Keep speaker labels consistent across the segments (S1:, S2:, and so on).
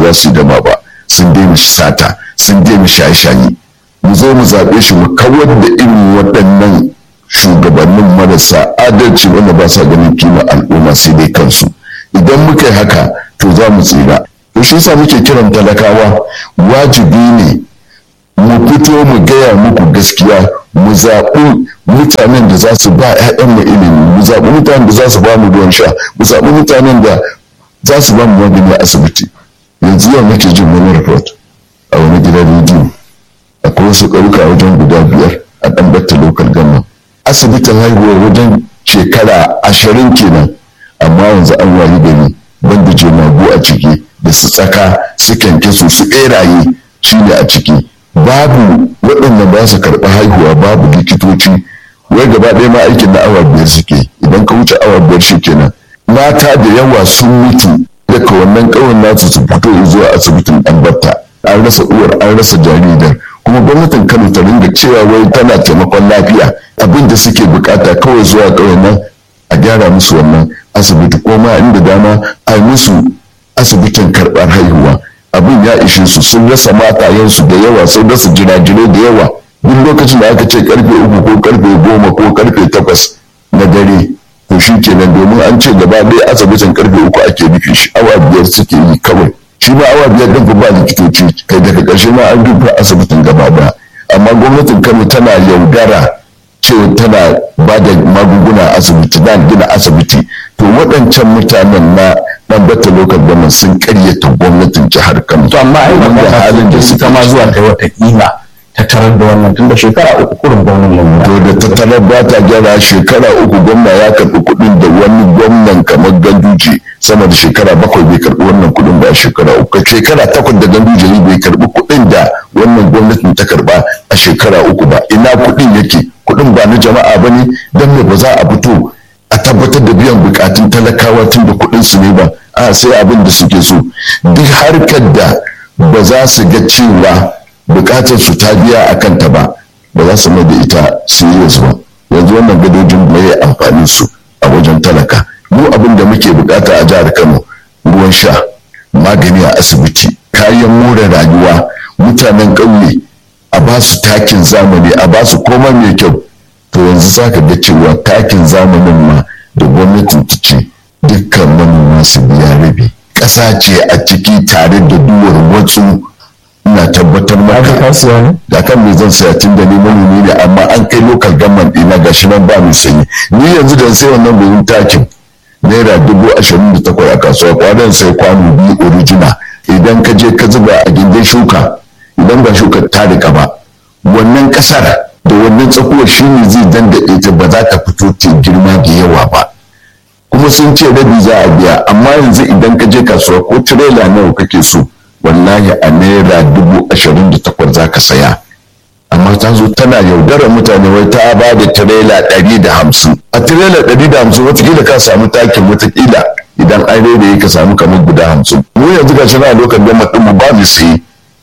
S1: za su yi dama ba, sun daina sata, sun daina shaye-shaye. Mu zo mu zaɓe shi mu kawar da irin waɗannan shugabannin marasa adalci wanda ba sa ganin kima al'umma sai dai kansu. Idan muka yi haka to za mu tsira. To shi yasa muke kiran talakawa, wajibi ne mu fito mu gaya muku gaskiya, mu zaɓi mutanen da za su ba 'ya'yanmu ilimi, mu zaɓi mutanen da za su ba mu ruwan sha, mu zaɓi mutanen da za su ba mu magani a asibiti. Yanzu yau nake jin wani report a wani gidan rediyo, akwai wasu ƙauyuka wajen guda 5 a ɗan batta local government, asibitin haihuwa wajen shekara 20 kenan, amma yanzu an wayi gari banda jemagu a ciki da su tsaka su kyankyaso su ɓeraye shi ne a ciki. Babu waɗanda ba su karɓi haihuwa, babu likitoci, wai gaba ɗaya ma aikin na awa 5 suke, idan ka wuce awa 5 shi kenan. Mata da yawa sun mutu daga wannan ƙauyen nasu su fito zuwa asibitin ɗan batta, an rasa uwar, an rasa jaridar. Kuma gwamnatin Kano ta ringa cewa wai tana taimakon lafiya, abin da suke bukata kawai zuwa ƙauyen nan a gyara musu wannan asibiti, ko ma inda dama a yi musu asibitin karɓar haihuwa. Abin ya ishe su, sun rasa matayensu da yawa, sun rasa jirajirai da yawa. Duk lokacin da aka ce karfe 3 ko karfe 10 ko karfe 8 na dare, to shi kenan, domin an ce gaba ɗaya asibitin karfe 3 ake rufe shi, awa 5 suke yi kawai. Shi ma awa 5 ɗin ba likitoci, kai daga ƙarshe ma an rufe asibitin gaba ɗaya. Amma gwamnatin Kano tana yaudara cewa tana ba da magunguna a asibiti, na gina asibiti. To waɗancan mutanen na ɗan bata local government sun ƙaryata gwamnatin jihar Kano.
S2: To amma ai da halin da suka ma zuwa kai wata kila ta tarar da wannan tun da shekara 3 kurin gwamnan nan.
S1: To da ta tarar ba ta gyara, shekara 3 gwamna ya karɓi kuɗin da wani gwamnan kamar Ganduje sama da shekara 7 bai karɓi wannan kuɗin ba a shekara 3. Shekara 8 da Ganduje bai karɓi kuɗin da wannan gwamnatin ta karɓa a shekara 3 ba. Ina kuɗin yake? Kuɗin ba na jama'a ba ne, don me ba za a fito a tabbatar da biyan bukatun talakawa tun da kuɗin su ne ba, a sai abin da suke so. Duk harkar da ba za su ga cewa bukatar su ta biya a kanta ba za su mai da ita serious ba. Yanzu wannan gadojin mai amfani su a wajen talaka. Mu abin da muke bukata a jihar Kano, ruwan sha, magani a asibiti, kayan more rayuwa, mutanen ƙauye a ba su takin zamani, a ba su komai mai kyau. To yanzu za ka ga cewa takin zamanin ma da gwamnatin ta ce dukkan manoma su biya rabi. Ƙasa ce a ciki tare da duwar watsu. Ina tabbatar maka da kan me zan saya tun da ni manomi ne, amma an kai local government ɗina gashi nan ba mai sayi. Ni yanzu da sai wannan buhun takin naira 28,000 a kasuwa, kwanan sai kwano 2 original. Idan ka je ka zuba a gindin shuka, idan ba shuka ta rika ba, wannan ƙasar da wannan tsakuwa shi ne zai dandaɗe ta, ba za ta fito ta girma da yawa ba. Kuma sun ce rabi za a biya, amma yanzu idan ka je kasuwa ko tirela nawa kake so, wallahi a naira 28,000 za ka saya. Amma ta zo tana yaudarar mutane wai ta ba da tirela 150. A tirela 150 watakila ka samu takin, watakila idan an rere ka samu kamar guda 50. Mu yanzu ga shi na lokacin da mu ba mu sayi.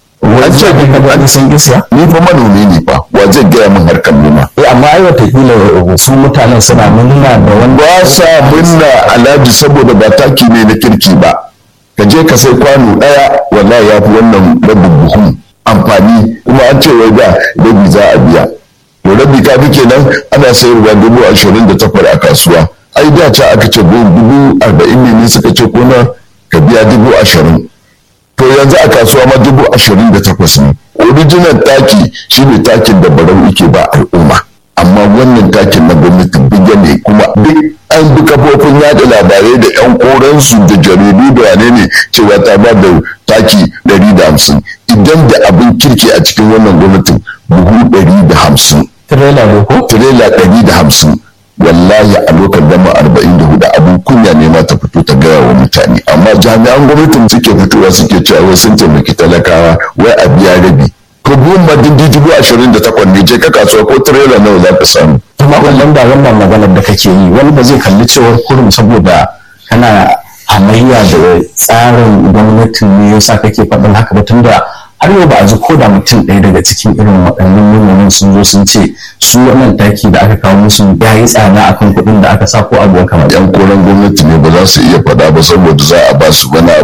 S2: Wani sun isa?
S1: Ni fa manomi ne fa, wa zai gaya min harkar noma.
S2: Amma ai watakila su mutanen suna murna da wani.
S1: Ba sa murna alhaji, saboda ba taki ne na kirki ba. Ka je ka sai kwano ɗaya, wallahi ya fi wannan rabin buhun amfani, kuma an ce wai da rabi za a biya. To rabi ka fi kenan ana sayarwa 28,000 a kasuwa. Ai da ta aka ce 40,000 ne suka ce kuna ka biya 20,000. To yanzu a kasuwa ma 28,000 ne. Original taki shine takin da barau yake ba al'umma, amma wannan takin na gwamnati bige ne, kuma duk an bi kafofin yada labarai da yan koransu da jaridu da wane ne cewa ta ba da taki 150. Idan da abin kirki a cikin wannan gwamnatin, buhu 150,
S2: tirela ne ko?
S1: Tirela 150. Wallahi a lokacin dama 44 abin kunya ne ma ta fito ta gaya wa mutane. Amma jami'an gwamnatin suke fitowa suke cewa wai sun taimaki talakawa, wai a biya rabi. To buhun ma 28,000 ne, je ka kasuwa ko tirela nawa za ka samu.
S2: Amma wannan ba wannan maganar da kake yi, wani ba zai kalli cewar kurum saboda kana hamayya da tsarin gwamnatin ne yasa kake faɗin haka ba, tunda har yau ba a ji ko da mutum ɗaya daga cikin irin waɗannan manoman sun zo sun ce su wannan taki da aka kawo musu ya yi tsada akan kuɗin da aka sa ko abu kamar.
S1: Yan koren gwamnati ne ba za su iya faɗa ba, saboda za a ba su wani abu ko a ba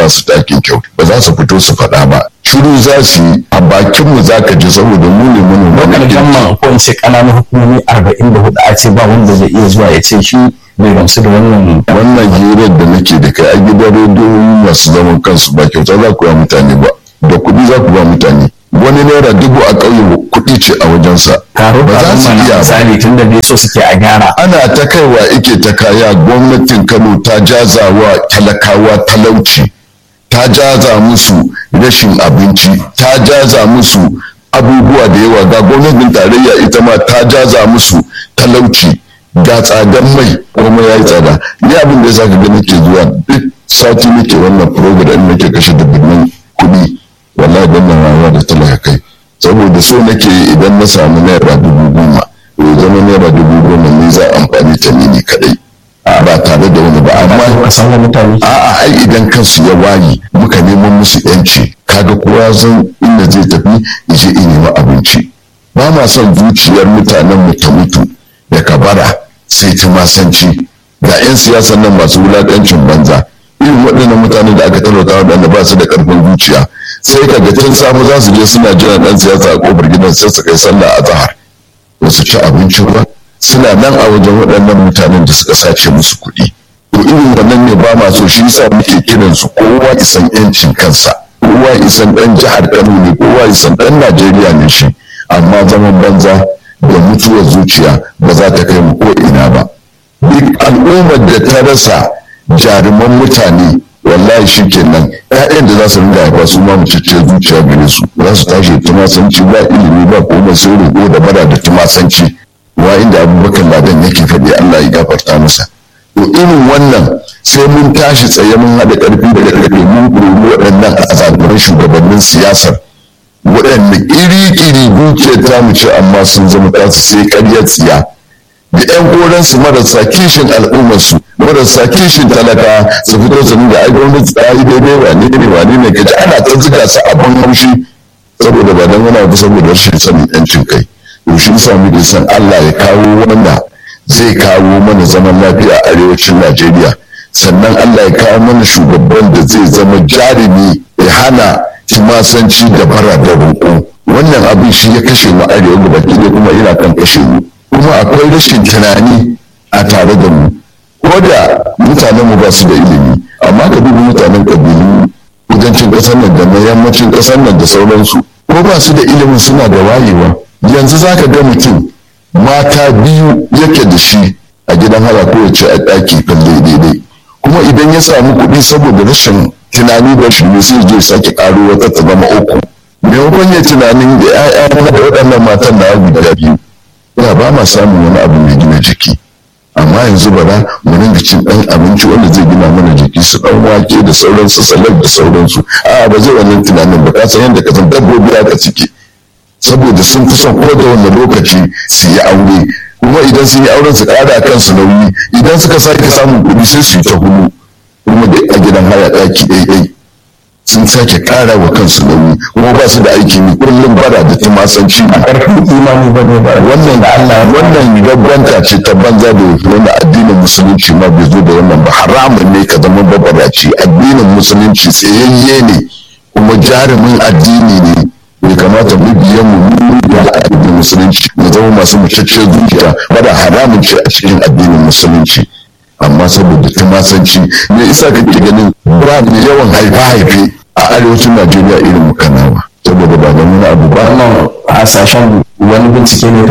S1: ba su takin kyau ba za su fito su faɗa ba, shiru za su yi, a bakin mu za ka ji saboda mu ne
S2: lokal gamma ko in ce ƙananan hukumomi 44 a ce ba wanda zai iya zuwa ya ce shi bai gamsu da
S1: wannan hirar da nake da kai a gidan rediyoyi masu zaman kansu ba kyauta za ku ba mutane ba, da kuɗi za ku ba mutane. Wani naira 1000 a ƙauye kuɗi ce a wajensa.
S2: Ba za su iya misali tun da so suke a gyara.
S1: Ana ta kaiwa ike ta kaya, gwamnatin Kano ta jazawa talakawa talauci, ta jaza musu rashin abinci, ta jaza musu abubuwa da yawa. Ga gwamnatin tarayya ita ma ta jaza musu talauci, ga tsadan mai kuma ya yi tsada. Ni abin da ya sa ka ga nake zuwa duk sati nake wannan program nake kashe dubunnan kuɗi. Wallahi don na rayuwa da talaka kai, saboda so nake idan na samu naira 10,000 to zama naira 10,000 ne za a amfani ta ni kadai ba tare da wani ba. Amma a'a ai idan kansu ya waye muka neman musu yanci, kaga kowa zan inda zai tafi je in nemi abinci. Ba ma son zuciyar mutanen mu ta mutu da kabara sai ta masanci. Ga 'yan siyasan nan masu wulaƙancin banza, irin waɗannan mutanen da aka talauta waɗanda ba su da ƙarfin zuciya, sai ka ga tun samu za su je suna jiran ɗan siyasa a ƙofar gidan sai su kai sallah a zahar ba su ci abinci ba, suna nan a wajen waɗannan mutanen da suka sace musu kuɗi. To irin wannan ne ba ma so, shi yasa muke kiran su kowa isan yancin kansa, kowa isan ɗan jihar Kano ne, kowa isan ɗan Najeriya ne shi, amma zaman banza da mutuwar zuciya ba za ta kai mu ko ina ba. Duk al'ummar da ta rasa jaruman mutane wallahi shi kenan ƴaƴan da za su ringa haifa su ma mucicce zuciya gare su, za su tashi tumasanci ba ilimi ba komai sai roƙo da bara da tumasanci. Wa inda Abubakar Ladan yake faɗi Allah ya gafarta masa. To irin wannan sai mun tashi tsaye mun haɗa ƙarfi da ƙarfe mun ƙuri waɗannan azaburan shugabannin siyasar waɗanda iri-iri dukiyar ta mu ce amma sun zama tasu sai ƙaryar tsiya. Da 'yan koransu marasa kishin al'ummarsu, marasa kishin talaka su fito su nuna ai gwamnati ta yi daidai wane ne kaji ana ta ziga su abin haushi saboda ba dan wani abu, saboda rashin sanin yancin kai. To shi yasa muke san Allah ya kawo wanda zai kawo mana zaman lafiya a arewacin Najeriya, sannan Allah ya kawo mana shugaban da zai zama jarumi ya hana timasanci da bara da roƙo. Wannan abin shi ya kashe mu arewa gabaki ɗaya kuma yana kan kashe mu. Kuma akwai rashin tunani a tare da mu, ko da mutanen mu ba su da ilimi, amma ka dubi mutanen kabilu kudancin ƙasar nan da na yammacin ƙasar nan da sauransu, ko ba su da ilimin suna da wayewa. Yanzu za ka ga mutum mata 2 yake da shi a gidan haya kowace a ɗaki kalle daidai, kuma idan ya samu kuɗi saboda rashin tunani da shi ne sai je sake ƙaro wata ta zama 3, maimakon ya tunanin da 'ya'ya da waɗannan matan na guda 2 ya ba ma samun wani abu mai gina jiki. Amma yanzu bara mu ringa cin ɗan abinci wanda zai gina mana jiki, su ɗan wake da sauransu, salad da sauransu. A ba zai wannan tunanin ba, ka san yadda ka san dabbobi haka suke, saboda sun fi son ko da wani lokaci su yi aure, kuma idan sun yi auren su ƙara kansu nauyi, idan suka sake samun kuɗi sai su yi ta hulu, kuma da a gidan haya ɗaki ɗaiɗai sun sake ƙara wa kansu nauyi, kuma ba su da aiki ne kullum bara da tumasanci a ƙarfin imani ba ne ba. Wannan da Allah wannan gaggwanta ce ta banza da yafi, wanda addinin musulunci ma bai zo da wannan ba. Haramun ne ka zama babaraci, addinin musulunci tsayayye ne kuma jarumin addini ne. Bai kamata mu biyan mu da addinin musulunci mu zama masu mucacciyar zuciya ba, da haramun ce a cikin addinin musulunci. Amma saboda tumasanci ne isa kake ganin ba da yawan haife-haife a arewacin Najeriya irin mu Kanawa, saboda ba da wani abu ba.
S2: Wannan hasashen wani bincike ne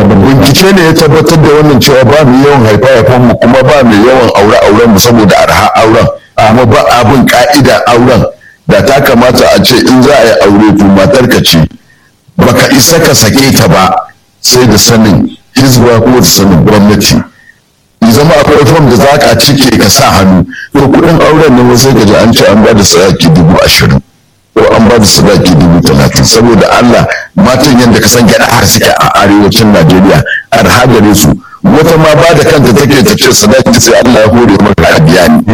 S1: ya tabbatar da wannan cewa ba mu yawan haife-haifen mu, kuma ba mu yawan aure-auren mu saboda arha auren, amma ba abin ka'ida auren da ta kamata a ce in za a yi aure to matar ka ce baka isa ka sake ta ba sai da sanin hizba ko da sanin gwamnati. Zama akwai fom da za ka cike ka sa hannu, to kuɗin auren ne sai ka ji an ce an ba da sadaki 20,000 ko an ba da sadaki 30,000. Saboda Allah matan yadda ka san gyaɗa har suke a arewacin Najeriya arha gare su, wata ma ba da kanta take ta ce sadaki sai Allah ya hore maka a biya ni.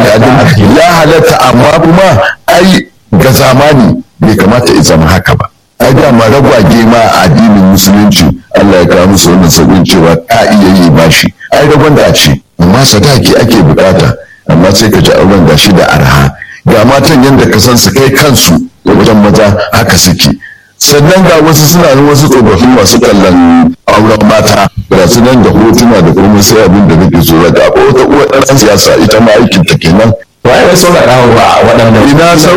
S1: Ya halatta, amma kuma ai ga zamani bai kamata ya zama haka ba. Ai dama ragwage ma a addinin musulunci Allah ya kawo musu wannan sauƙin cewa ka iya yi bashi. Ai da gwanda ce, amma sadaki ake bukata, amma sai ka ji auren gashi da arha. ga matan yadda ka san su kai kansu wajen maza haka suke. Sannan ga wasu suna nan wasu tsofaffi masu kallon auren mata ga su nan da hotuna da kuma sai abin da nake so daga akwai wata uwar ɗan siyasa ita ma aikin ta kenan.
S2: Waye ya sauƙaƙa wa waɗannan?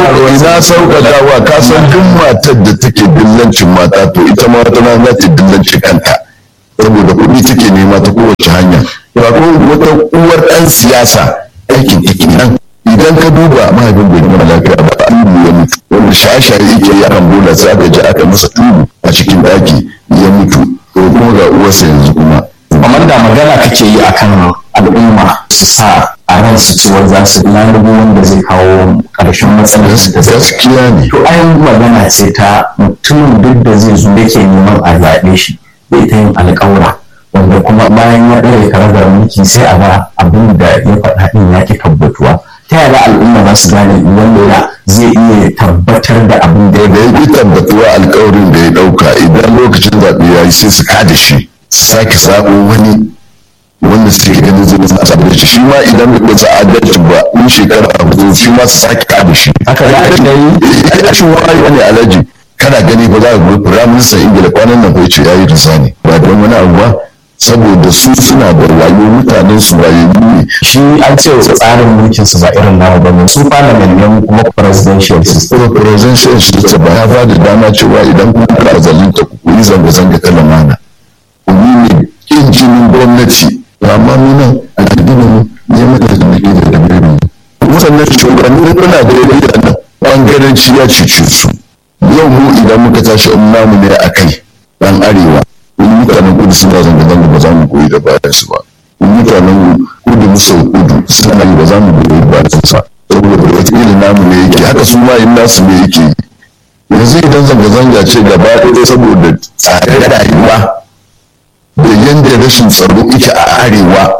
S1: Ina sauƙaƙawa ka san duk matar da take dillancin mata to ita ma wata za ta dillanci kanta saboda kuɗi take nema ta kowace hanya. Ba ko wata uwar ɗan siyasa aikin ta kenan. Idan ka duba mahaifin bai mara lafiya ba a ya mutu wanda shaye-shaye yake yi akan bola sai aka je aka masa tudu a cikin ɗaki ya mutu to kuma ga uwarsa yanzu kuma.
S2: Kamar da magana kake yi akan al'umma su sa a ran su cewar za su lalubo wanda zai kawo ƙarshen matsalar su da
S1: gaskiya ne.
S2: To ayin magana ce ta mutumin duk da zai zo yake neman a zaɓe shi zai ta yin alƙawura wanda kuma bayan ya ɗaure karagar mulki sai a ga abin da ya faɗa ɗin ya ke tabbatuwa. Ta yaya al'umma za su gane wanda zai iya tabbatar da abin da ya
S1: yi tabbatuwa alƙawarin da ya ɗauka idan lokacin zaɓe ya yi sai su kada shi su sake zaɓo wani wanda suke ganin zai nasa zaɓe shi shi ma idan bai sa adalci ba in shekara a hudu shi ma su sake kada shi.
S2: Haka za a yi
S1: ya shi wani alaji kana gani ba za a goyi firaministan ingila kwanan nan bai ce ya yi risani ba don wani abu ba saboda su suna da wayo mutanen su wayayyu ne.
S2: Shi an ce tsarin mulkin su ba irin namu ba su parliament ne kuma presidential system.
S1: Presidential system ba ya ba da dama cewa idan kun kara zalunta ku yi zanga-zanga ta lamana. Ku ne kin jinin gwamnati amma muna a addinin ne mata da nake da dabiru. Sannan shugabanni kuna da yadda nan bangaranci ya cuce su. Yau mu idan muka tashi in namu ne a kai dan arewa. In mutanen kudu suna zanga-zanga ba za mu koyi da bayan su ba. In mutanen kudu musu kudu suna yi ba za mu koyi da bayan su ba. Saboda wataƙila namu ne yake haka su ma in nasu ne yake yi. Yanzu idan zanga-zanga ce gaba ɗaya saboda tsadar rayuwa da yanda rashin tsaro yake a arewa.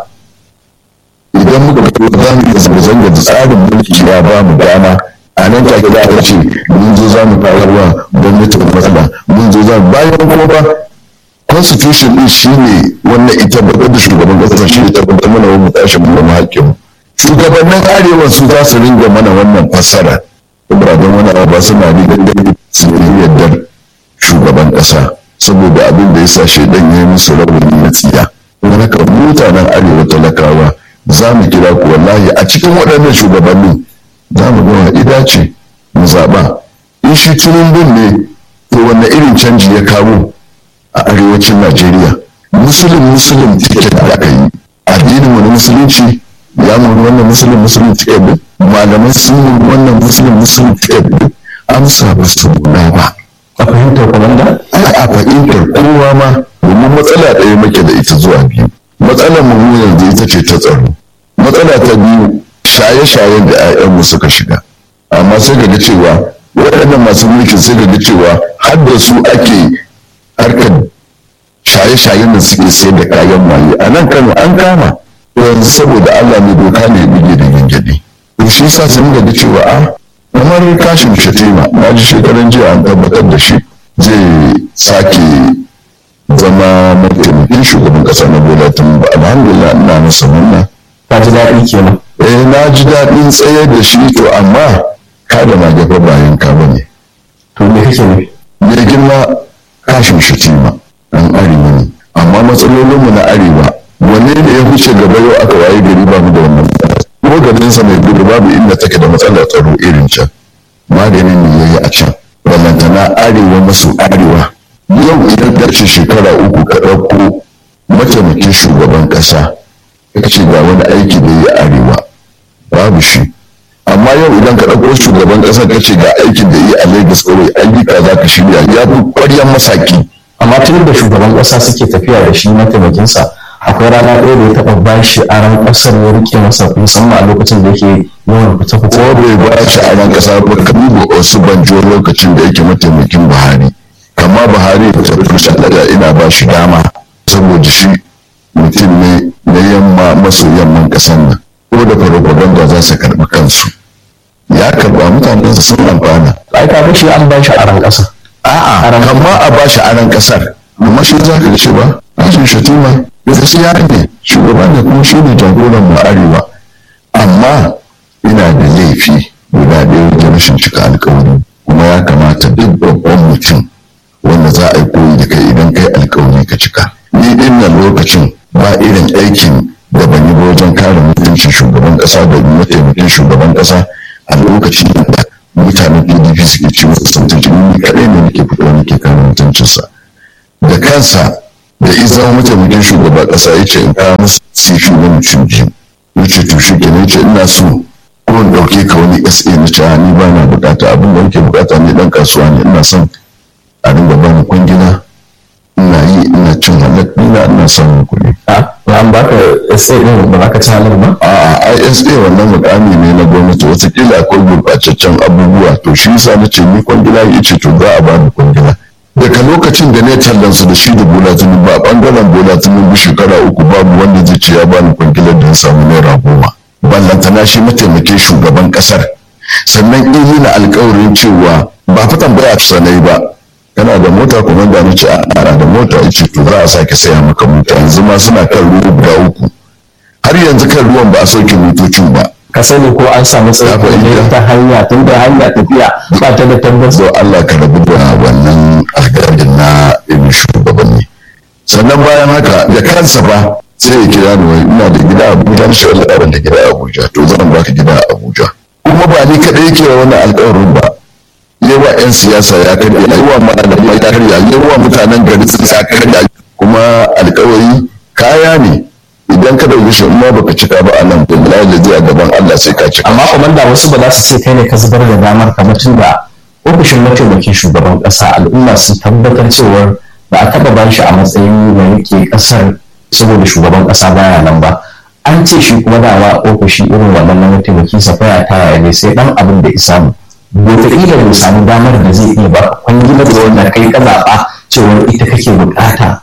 S1: Idan muka fito za mu iya zanga-zanga da tsarin mulki ya ba mu dama a nan take za a ce mun zo za mu fara wa gwamnati matsala mun zo za mu bayan kuma ba constitution din shi ne wannan ita babbar da shugaban kasa shi ne tabbatar mana wani tashin mu da hakkin shugabannin arewa su za su ringa mana wannan fassara ba don wani abu ba suna rigar gani su yi yardar shugaban kasa saboda abin da ya sa shaidan ya yi musu rauni na tsiya don haka mutanen arewa talakawa za mu kira ku wallahi a cikin waɗannan shugabannin za mu ga ida ce mu zaɓa in shi tunumbun ne to wanne irin canji ya kawo a arewacin Najeriya musulun tiket da aka yi addinin wani musulunci ya muri wannan musulun tiket din malamai sun muri wannan musulun tiket din amsa ba su nuna ba
S2: a fahimtar kwamanda
S1: a fahimtar kowa ma domin matsala ɗaya muke da ita zuwa biyu matsalar mu yanzu ita ce ta tsaro matsala ta biyu shaye-shayen da 'ya'yanmu suka shiga amma sai ga cewa waɗannan masu mulkin sai ga cewa har da su ake harkar shaye-shayen da suke sayar da kayan maye a nan Kano an kama yanzu saboda Allah ne doka ne bige da gingade to shi sa sun ga cewa a kamar kashin shatima na ji shekaran jiya an tabbatar da shi zai sake zama mataimakin shugaban kasa na Bola Tinubu alhamdulillah ina masa murna
S2: ka ji daɗi kenan
S1: na ji daɗin tsayar da shi to amma kada ma gaba bayan ka bane
S2: to me kake ne
S1: mai girma kashin shatima ɗan arewa ne amma matsalolinmu na arewa wanne ne ya wuce gaba yau aka waye gari ba mu da wannan ko garinsa mai gudu babu inda take da matsalar tsaro irin can maganin ne yayi a can ballantana arewa maso arewa yau idan ka ce shekara uku ka ɗauko mataimakin shugaban ƙasa ka ce ga wani aiki da yi arewa babu shi amma yau idan ka ɗauko shugaban ƙasa ka ce ga aikin da yi a Lagos kawai ayyuka za ka shirya ya fi ƙwaryan masaki
S2: amma tun da shugaban ƙasa suke tafiya da shi mataimakinsa akwai rana ɗaya da ya taɓa ba shi aron ƙasar ya rike masa musamman a lokacin da yake yawan fita-fita.
S1: Ko bai ba shi aron ƙasa ba Kabiru Osubanjo lokacin da yake mataimakin Buhari. Kama Buhari da tafi daga ina ba shi dama saboda shi mutum ne na yamma maso yamman ƙasar nan. Ko da farfaganda za su karɓi kansu. Ya karɓa mutanensa sun amfana.
S2: Ai ka shi an ba shi aron ƙasa.
S1: A'a kama a ba shi aron ƙasar. Amma shi za ka ce ba. Kashin Shatima gaskiya ne shugaba ne kuma shi ne jagoran mu arewa amma ina da laifi guda ɗaya wajen rashin cika alkawari. Kuma ya kamata duk babban mutum wanda za a yi koyi da kai idan kai alkawari ka cika. Ni ɗin nan lokacin ba irin aikin da ban yi ba wajen kare mutuncin shugaban ƙasa da mataimakin shugaban ƙasa a lokacin da mutanen PDP suke ci masa mutunci, ni kaɗai ne nake fito nake kare mutuncinsa. Da kansa da izama mataimakin shugaban ƙasa ya ce in kawo masa sifi na mutum biyu. Ya ce to shi ke ce ina so ko in ɗauke ka wani SA na ce ni ba na bukata, abin da nake bukata ne ɗan kasuwa ne, ina son a dinga bani kwangila, ina yi ina cin halak ina samun kuɗi.
S2: An ba ka SA ɗin ba za ka ci halar ba?
S1: A'a, SA wannan mukami ne na gwamnati, watakila akwai gurɓataccen abubuwa, to shi yasa na ce ni kwangila ya ce to za a bani kwangila. Daga lokacin da ne tallan su da shi da Bola Tinubu a bangaren Bola Tinubu shekara 3 babu wanda zai ce ya bani kwangilar da ya samu naira 10. Ballantana shi mataimakin shugaban kasar. Sannan in na alkawarin cewa ba fa tambaya sanai ba. Kana da mota kuma da ni ce ana da mota, ya ce to za a sake saya maka mota, yanzu ma suna kan ruwa guda 3. Har yanzu kan ruwan ba a sauke motocin ba.
S2: Ka sani ko an samu tsaiko ne ta hanya, tun da hanya tafiya ba ta da tabbas.
S1: Don Allah ka rabu da wannan alƙawarin na irin shugabanni. Sannan bayan haka da kansa ba sai ya kira ni wai ina da gida a Abuja, na shi Allah da gida a Abuja, to zan baka gida a Abuja. Kuma ba ni kaɗai yake wannan alƙawarin ba. Yawa 'yan siyasa ya karya, yawa malamai ya karya, yawa mutanen gari ya karya. Kuma alƙawari kaya ne. Idan ka dauki shi ma baka cika ba a nan billahi da zai a gaban Allah sai ka cika.
S2: Amma komanda wasu ba za su ce kai ne ka zubar da damar ka mutum da ofishin mataimakin shugaban kasa al'umma sun tabbatar cewar ba a taba ba shi a matsayin mai rike kasar saboda shugaban kasa baya nan ba. An ce shi kuma dawa ofishi irin wannan na mataimakin sa faya taya ne sai dan abin da ya samu. Wataƙila bai samu damar da zai iya ba kwangilar da wanda kai ka zaɓa cewar ita kake bukata.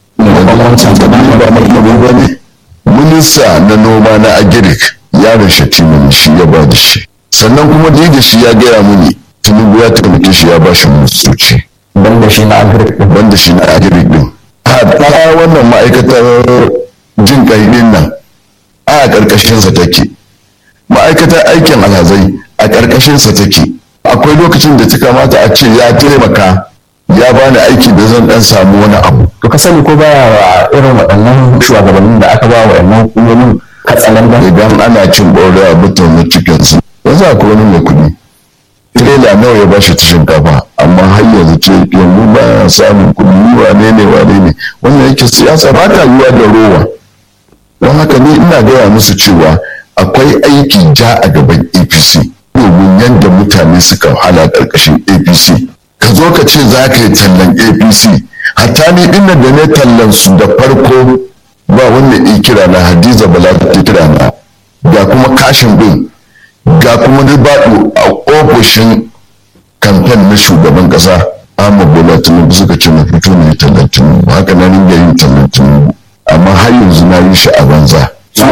S1: Minista na noma na agirik yaron Shatima shi ya ba da shi, sannan kuma da shi ya gaya mini Tinubu ya taimake shi ya ba shi ministoci
S2: banda shi na agirik din.
S1: A wannan ma'aikatar jin kai din nan a ƙarƙashinsa take, ma'aikatar aikin alhazai a ƙarƙashinsa take. Akwai lokacin da ta kamata a ce ya taimaka ya bani aiki da zan dan samu wani abu.
S2: To ka sani ko baya wa irin waɗannan shugabannin da aka ba wa yannan hukumomin katsalan da
S1: idan ana cin ɓaure a mutum na cikin su yanzu akwai wani mai kuɗi tirela nawa ya bashi ta shinkafa amma har yanzu ce yanzu ba ya samun kuɗi wane ne wannan yake siyasa ba ta yiwa da rowa. Don haka ni ina gaya musu cewa akwai aiki ja a gaban APC domin yadda mutane suka wahala ƙarƙashin APC. Ka zo ka ce za ka yi tallan APC, hatta ni dinnan da ne tallan su da farko ba wanda ya kira na, Hadiza Bala ta kira na, ga kuma kashin din, ga kuma ribaɗo a ofishin kamfen na shugaban ƙasa Ahmad Bola Tinubu suka ce na fito ne tallan Tinubu, haka na ringa yin tallan Tinubu, amma har yanzu na yi shi a banza. Su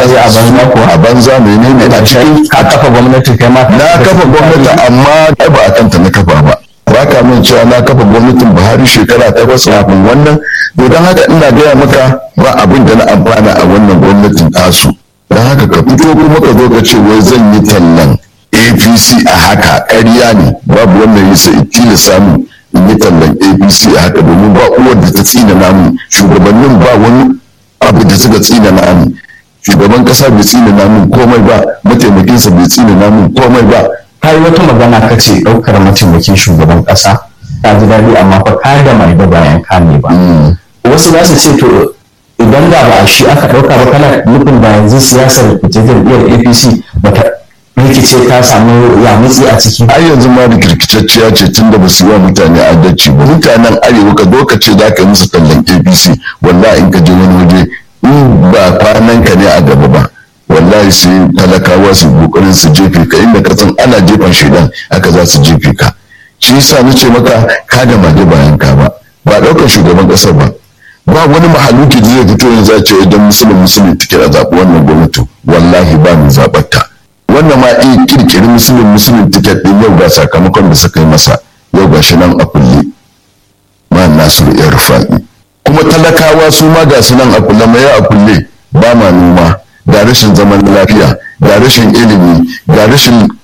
S1: a banza menene a cikin
S2: ka kafa gwamnati kai ma
S1: na kafa gwamnati amma ba a kanta na kafa ba. Ba ka min cewa na kafa gwamnatin Buhari shekara 8 kafin wannan, to don haka ina gaya maka ba abin da na amfana a wannan gwamnatin tasu. Don haka ka fito kuma ka zo ka ce wai zan yi tallan APC a haka, ƙarya ne, babu wannan yi sai tilasta mu in yi tallan APC a haka, domin ba uwar da ta tsina namu, shugabannin ba wani abu da suka tsina namu, shugaban ƙasa bai tsina namu komai ba, mataimakinsa bai tsina namu komai ba.
S2: Ka yi wata magana ka ce ɗaukar mataimakin shugaban ƙasa ta ji daɗi amma fa ka da mai ba bayan kame ba. Wasu za su ce to idan da ba a shi aka ɗauka ba kana nufin da yanzu siyasar jam'iyyar APC ba ta rikice ta samu yamutsi a ciki.
S1: Ai yanzu ma da kirkitacciya ce tun da ba su yi wa mutane adalci ba. Mutanen arewa ka zo ka ce za ka yi musu tallan APC, wallahi in ka je wani waje in ba kwanan ka ne a gaba ba. Wallahi sai talakawa su kokarin su jefe ka, inda ka san ana jefan shaidan haka za su jefe ka. Shi yasa nace maka ka da mage bayan ka ba daukar shugaban kasar ba wani mahaluki da zai fito yanzu a ce idan musulun take a zaɓi wannan gwamnati, wallahi ba mu zaɓar ta. Wannan ma iya kirkiri musulun tiket din yau ga sakamakon da suka yi masa, yau ga shi nan a kulle ma Nasiru ya Rufa'i. Kuma talakawa su ma ga su nan a kulle, mai a kulle ba ma noma, ga rashin zaman lafiya, ga rashin ilimi, ga rashin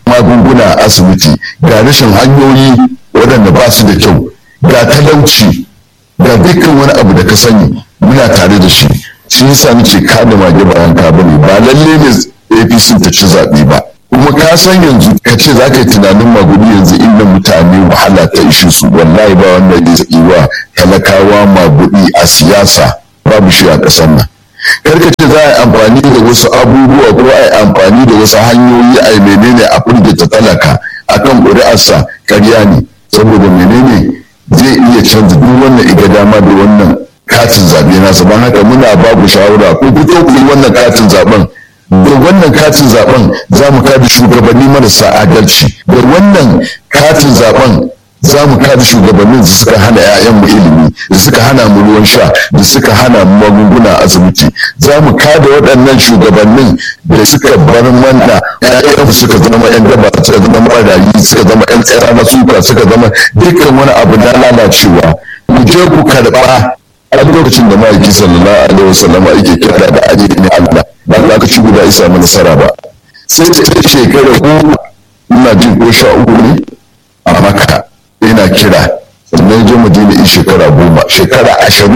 S1: magunguna a asibiti, ga rashin hanyoyi waɗanda ba su da kyau, ga talauci, ga dukkan wani abu da ka sani muna tare da shi. Shi yasa nace ka da mage bayan ka bane, ba lalle ne APC ta ci zaɓe ba. Kuma ka san yanzu ka ce za ka yi tunanin magudi yanzu inda mutane wahala ta ishe su, wallahi ba wanda zai yi wa talakawa magudi a siyasa, babu shi a ƙasar nan. Karka ce za a yi amfani da wasu abubuwa ko a yi amfani da wasu hanyoyi a yi menene a firgita talaka akan ƙuri'arsa, ƙarya ne. Saboda menene zai iya canza duk wannan iga dama da wannan katin zaɓe nasa. Don haka muna babu shawara ko fito ku yi wannan katin zaɓen. Da wannan katin zaben za mu kada shugabanni marasa adalci. Da wannan katin zaben za mu kada shugabannin da suka hana 'ya'yanmu ilimi, da suka hana mu ruwan sha, da suka hana mu magunguna a asibiti. Za mu kada waɗannan shugabannin da suka bar mana 'ya'yanmu suka zama 'yan daba, suka zama marayi, suka zama 'yan tsara na suka, suka zama dukkan wani abu na lalacewa. Ku je ku karɓa a lokacin da ma'aiki sallallahu alaihi wasallam yake kira da addinin Allah. Ba za ka ci guda ya samu nasara ba. Sai ta shekara goma, ina jin ko 13 ne a Makka yana kira, sannan je Madina in shekara 10, shekara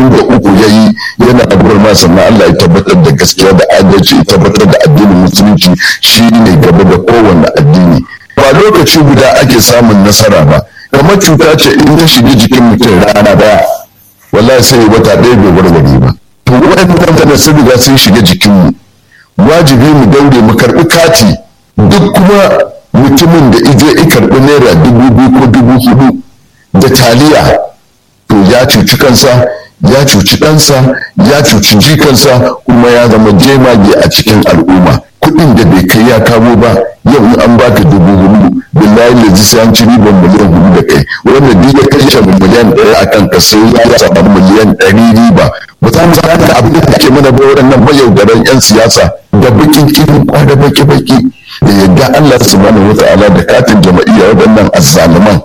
S1: 23 yayi yana gurma, sannan Allah ya tabbatar da gaskiya da adalci, ya tabbatar da addinin musulunci shine gaba da kowanne addini. Ba lokaci guda ake samun nasara ba, kamar cuta ce in ta shiga jikin mutum rana daya, wallahi sai wata ɗaya bai warware ba. To waɗannan sun riga sun shiga jikinmu, wajibi mu daure mu karɓi kati. Duk kuma mutumin da ije ya karɓi naira 2000 ko 4000 da taliya, to ya cuci kansa, ya cuci ɗansa, ya cuci jikansa, kuma ya zama jemage a cikin al'umma. Kuɗin da bai kai ya kawo ba, yau in an baka 4000, billahi lazi sai an ci riban miliyan 4 da kai. Wanda duk ya kashe miliyan 1 a kan ka sai ya samu miliyan 100 riba. Ba za mu san da abin da take mana ba, waɗannan mayaudaran 'yan siyasa da bakin kirin kwada baki da yadda Allah subhanahu wa ta'ala da katin jama'iyya waɗannan azzaluman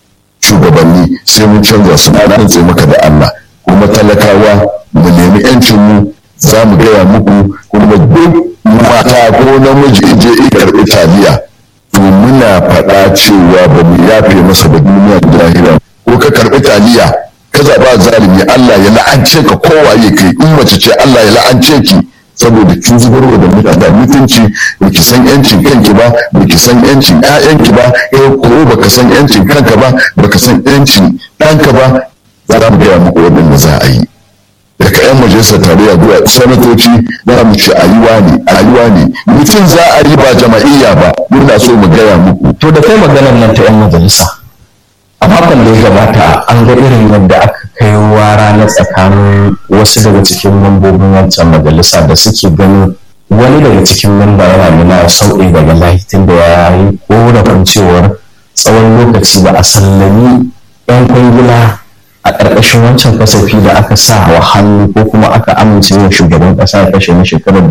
S1: shugabanni sai mun canza su. Na rantse maka da Allah, kuma talakawa mu nemi 'yancin mu, za mu gaya muku. Kuma duk mata ko namiji je ya karɓi taliya, to muna faɗa cewa ba mu yafe masa da duniya da lahira. Ko ka karɓi taliya ka zaɓa zalimi, Allah ya la'ance ka, kowaye kai. In mace ce Allah ya la'ance ki, saboda kin zubarwa da mutane mutunci. Baki san yancin kanki ba, baki san yancin ƴaƴanki ba, ko baka san yancin kanka ba, baka san yancin ɗanka ba. Za mu gaya muku waɗanda za a yi. Daga 'yan majalisar tarayya zuwa sanatoci za mu ce ayuwa ne mutum za a yi, ba jama'iyya ba. Muna so mu gaya muku.
S2: To da kai maganar nan ta 'yan majalisa, a makon da ya gabata an ga irin yadda aka kai wara na tsakanin wasu daga cikin mambobin wancan majalisa da suke ganin wani daga cikin mamba yana nuna sauƙi daga lahitin da ya yi korafin cewar tsawon lokaci ba a sallami 'yan kwangila a ƙarƙashin wancan kasafi da aka sa wa hannu ko kuma aka amince wa shugaban ƙasa ya kashe na shekarar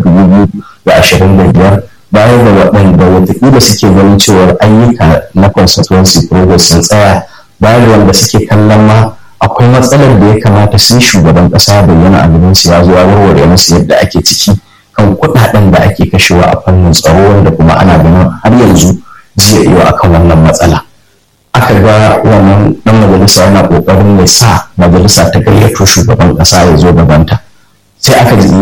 S2: 2025, bayan da waɗanda watakila suke ganin cewar ayyuka na constituency progress sun tsaya, bayan da wanda suke kallon ma akwai matsalar da ya kamata sai shugaban ƙasa da yana abin su ya zo ya warware musu yadda ake ciki kan kuɗaɗen da ake kashewa a fannin tsaro, wanda kuma ana ganin har yanzu jiya iyo akan wannan matsala. Aka ga wannan ɗan majalisa yana ƙoƙarin ya sa majalisa ta gayyato shugaban ƙasa ya zo gabanta, sai aka ji